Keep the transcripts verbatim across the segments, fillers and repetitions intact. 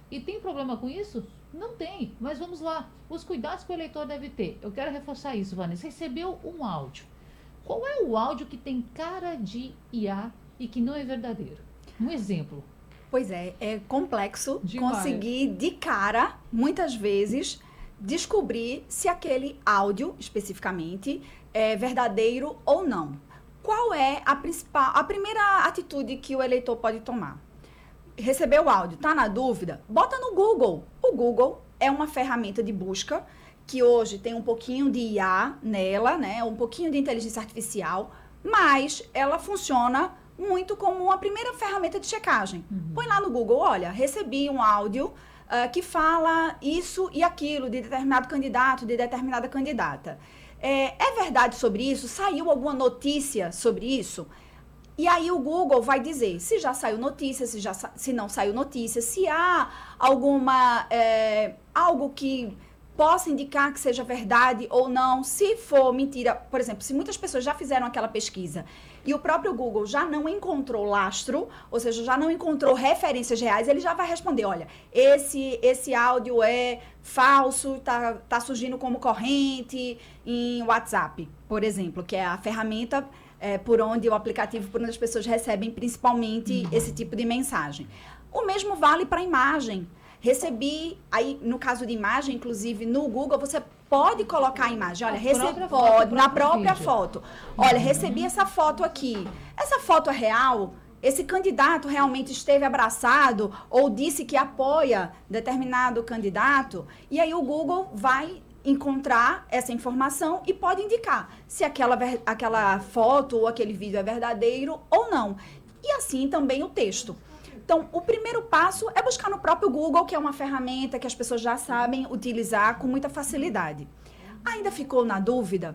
E tem problema com isso? Não tem, mas vamos lá. Os cuidados que o eleitor deve ter. Eu quero reforçar isso, Vanessa. Recebeu um áudio. Qual é o áudio que tem cara de I A e que não é verdadeiro? Um exemplo. Pois é, é complexo Demais. Conseguir de cara, muitas vezes, descobrir se aquele áudio, especificamente, é verdadeiro ou não. Qual é a principal, a primeira atitude que o eleitor pode tomar? Recebeu o áudio, tá na dúvida? Bota no Google. O Google é uma ferramenta de busca que hoje tem um pouquinho de I A nela, né? Um pouquinho de inteligência artificial, mas ela funciona muito como uma primeira ferramenta de checagem. Uhum. Põe lá no Google, olha, recebi um áudio uh, que fala isso e aquilo de determinado candidato, de determinada candidata. É, é verdade sobre isso? Saiu alguma notícia sobre isso? E aí o Google vai dizer se já saiu notícia, se, já, se não saiu notícia, se há alguma, é, algo que possa indicar que seja verdade ou não. Se for mentira, por exemplo, se muitas pessoas já fizeram aquela pesquisa e o próprio Google já não encontrou lastro, ou seja, já não encontrou referências reais, ele já vai responder, olha, esse, esse áudio é falso, tá, tá surgindo como corrente em WhatsApp, por exemplo, que é a ferramenta é, por onde o aplicativo, por onde as pessoas recebem principalmente uhum. esse tipo de mensagem. O mesmo vale para a imagem. Recebi, aí no caso de imagem, inclusive no Google, você pode colocar a imagem. Olha, recebi, pode, na própria foto. Olha, recebi essa foto aqui. Essa foto é real? Esse candidato realmente esteve abraçado ou disse que apoia determinado candidato? E aí o Google vai encontrar essa informação e pode indicar se aquela, aquela foto ou aquele vídeo é verdadeiro ou não. E assim também o texto. Então, o primeiro passo é buscar no próprio Google, que é uma ferramenta que as pessoas já sabem utilizar com muita facilidade. Ainda ficou na dúvida?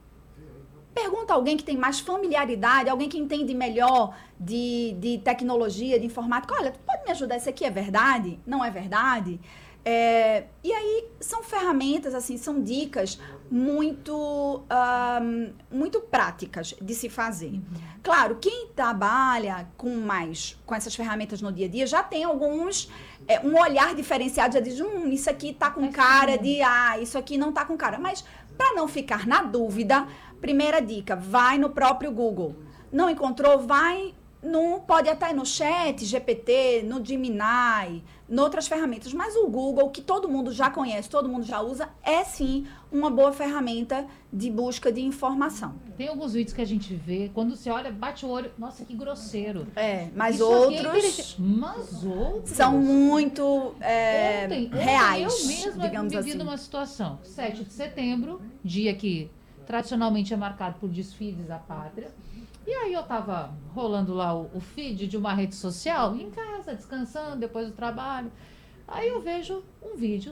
Pergunta a alguém que tem mais familiaridade, alguém que entende melhor de, de tecnologia, de informática. Olha, tu pode me ajudar? Isso aqui é verdade? Não é verdade? É, e aí, são ferramentas, assim, são dicas muito, um, muito práticas de se fazer. Uhum. Claro, quem trabalha com mais, com essas ferramentas no dia a dia, já tem alguns, é, um olhar diferenciado, já diz, hum, isso aqui tá com é cara sim. de, ah, isso aqui não tá com cara. Mas, para não ficar na dúvida, primeira dica, vai no próprio Google. Não encontrou? Vai... No, pode até ir no Chat, G P T, no Gemini, em outras ferramentas. Mas o Google, que todo mundo já conhece, todo mundo já usa, é sim uma boa ferramenta de busca de informação. Tem alguns vídeos que a gente vê, quando você olha, bate o olho, nossa, que grosseiro. É, mas Isso outros, é mas outros são muito é, ontem, ontem reais, eu mesma digamos vivi assim. numa situação, sete de setembro, dia que tradicionalmente é marcado por desfiles da pátria. E aí eu tava rolando lá o, o feed de uma rede social, em casa, descansando, depois do trabalho. Aí eu vejo um vídeo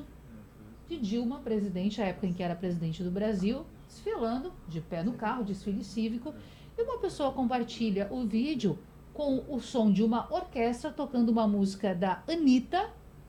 de Dilma, presidente, a época em que era presidente do Brasil, desfilando, de pé no carro, desfile cívico, e uma pessoa compartilha o vídeo com o som de uma orquestra tocando uma música da Anitta,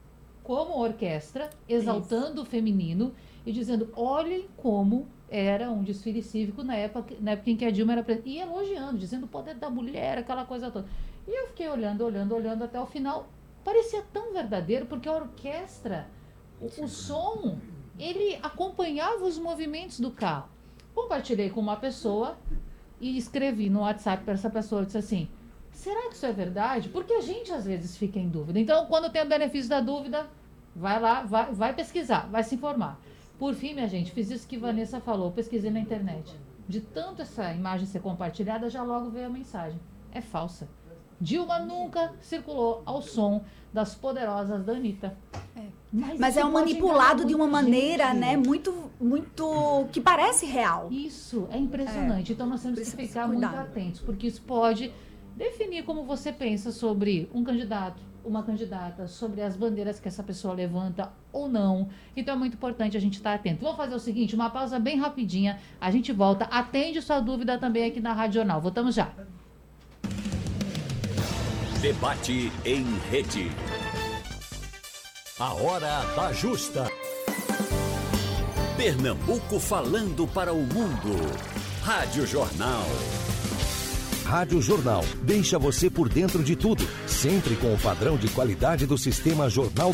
como orquestra, exaltando Isso. o feminino e dizendo, olhem como... era um desfile cívico na época, na época em que a Dilma era presidente, e elogiando, dizendo o poder da mulher, aquela coisa toda. E eu fiquei olhando, olhando, olhando até o final. Parecia tão verdadeiro, porque a orquestra, o, o som, ele acompanhava os movimentos do carro. Compartilhei com uma pessoa e escrevi no WhatsApp para essa pessoa, disse assim, será que isso é verdade? Porque a gente às vezes fica em dúvida. Então, quando tem o benefício da dúvida, vai lá, vai, vai pesquisar, vai se informar. Por fim, minha gente, fiz isso que Vanessa falou, pesquisei na internet. De tanto essa imagem ser compartilhada, já logo veio a mensagem. É falsa. Dilma nunca circulou ao som das poderosas da Anitta. É. Mas, Mas é um manipulado de uma maneira, gente. né, muito, muito, que parece real. Isso, é impressionante. É. Então nós temos Precisa que ficar muito atentos, porque isso pode definir como você pensa sobre um candidato, uma candidata, sobre as bandeiras que essa pessoa levanta ou não. Então é muito importante a gente estar atento. Vamos fazer o seguinte, uma pausa bem rapidinha, a gente volta, atende sua dúvida também aqui na Rádio Jornal. Voltamos já. Debate em rede. A hora da justa. Pernambuco falando para o mundo. Rádio Jornal. Rádio Jornal deixa você por dentro de tudo, sempre com o padrão de qualidade do Sistema Jornal